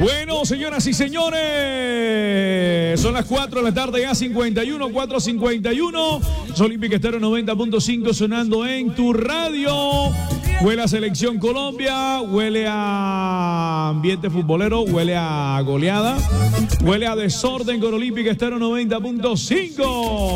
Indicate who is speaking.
Speaker 1: Bueno, señoras y señores, son las 4 de la tarde, ya 51, 4:51. Olímpica Estéreo 90.5 sonando en tu radio. Huele a Selección Colombia, huele a ambiente futbolero, huele a goleada, huele a desorden con Olímpica Estéreo 90.5.